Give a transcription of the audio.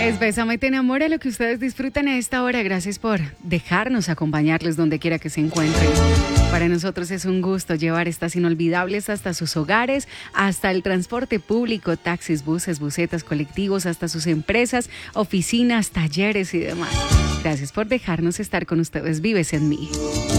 Es Bésame, te enamora lo que ustedes disfrutan a esta hora. Gracias por dejarnos acompañarles donde quiera que se encuentren. Para nosotros es un gusto llevar estas inolvidables hasta sus hogares, hasta el transporte público, taxis, buses, busetas, colectivos, hasta sus empresas, oficinas, talleres y demás. Gracias por dejarnos estar con ustedes. Vives en mí.